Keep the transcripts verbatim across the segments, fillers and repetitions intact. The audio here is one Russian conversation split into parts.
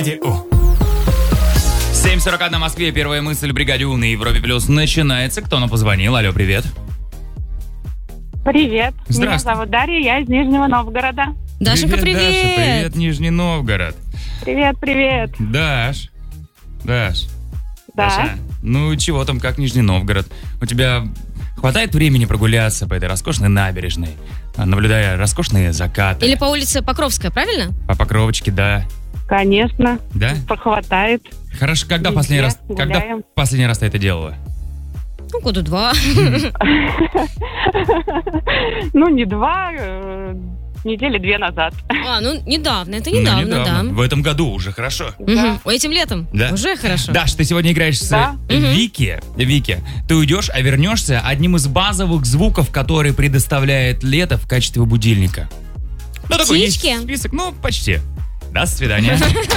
семь сорок один на Москве. Первая мысль в бригаде У на Европе Плюс начинается. Кто нам позвонил? Алло, привет. Привет. Здравствуй. Меня зовут Дарья, я из Нижнего Новгорода. Дашенька, привет. Даша, привет, Нижний Новгород. Привет, привет. Даш. Даш. Да. Даша, ну чего там, как Нижний Новгород? У тебя хватает времени прогуляться по этой роскошной набережной, наблюдая роскошные закаты? Или по улице Покровская, правильно? По Покровочке, да. Конечно. Да? Хватает. Хорошо, когда Везде последний раз, гуляем. когда последний раз ты это делала? Ну, года два. Ну, не два, э, недели две назад. А, ну, недавно, это Ну, недавно, да. В этом году уже хорошо. Да. Мгм. Этим летом? Да. Уже хорошо. Даш, ты сегодня играешь с Да. э, Вики. Вики, ты уйдешь, а вернешься одним из базовых звуков, который предоставляет лето в качестве будильника. Ну, такой есть Птички? список, ну, почти. До свидания.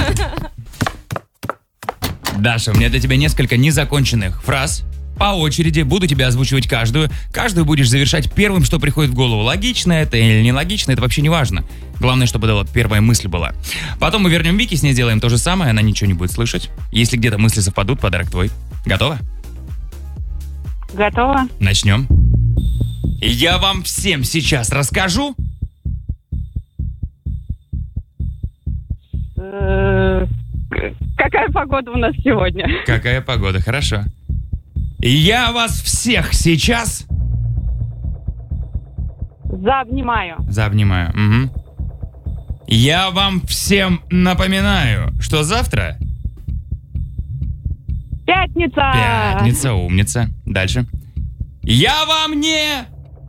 Даша, у меня для тебя несколько незаконченных фраз. По очереди буду тебя озвучивать каждую. Каждую будешь завершать первым, что приходит в голову. Логично это или нелогично, это вообще не важно. Главное, чтобы была первая мысль была. Потом мы вернем Вики, с ней сделаем то же самое, она ничего не будет слышать. Если где-то мысли совпадут, подарок твой. Готова? Готова? Начнем. Я вам всем сейчас расскажу. Э, Какая погода у нас сегодня? Какая погода, хорошо. Я вас всех сейчас Заобнимаю. заобнимаю. Угу. Я вам всем напоминаю, что завтра Пятница. пятница, умница. Дальше. Я вам не...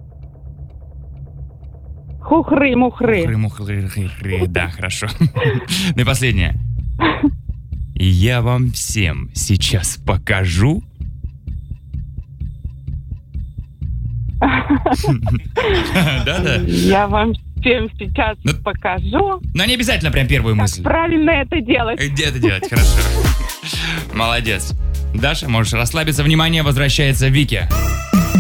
Хухры-мухры. Хры-мухры-хры-хры. Да, хорошо. Ну и последнее. Я вам всем сейчас покажу. Да-да. Я вам всем сейчас Ну, покажу, Но не обязательно прям первую как мысль. правильно это делать. Где это делать? Хорошо. Молодец. Даша, можешь расслабиться. Внимание, возвращается Вики.